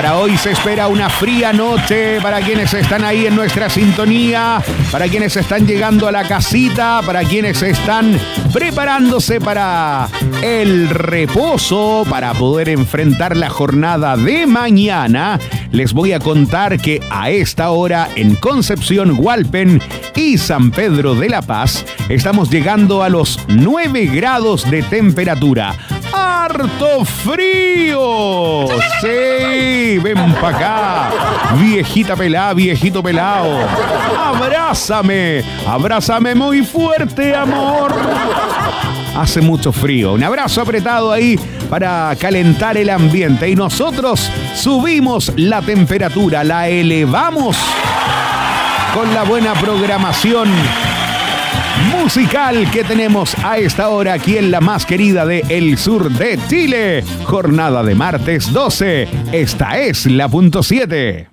Para hoy se espera una fría noche para quienes están ahí en nuestra sintonía, para quienes están llegando a la casita, para quienes están preparándose para el reposo, para poder enfrentar la jornada de mañana. Les voy a contar que a esta hora en Concepción, Hualpén y San Pedro de la Paz estamos llegando a los 9 grados de temperatura. ¡Harto frío! ¡Sí! ¡Ven para acá! Viejita pelá, viejito pelao. ¡Abrázame! ¡Abrázame muy fuerte, amor! Hace mucho frío. Un abrazo apretado ahí para calentar el ambiente. Y nosotros subimos la temperatura, la elevamos con la buena programación musical que tenemos a esta hora aquí en la más querida de el sur de Chile. Jornada de martes 12. Esta es la punto 7.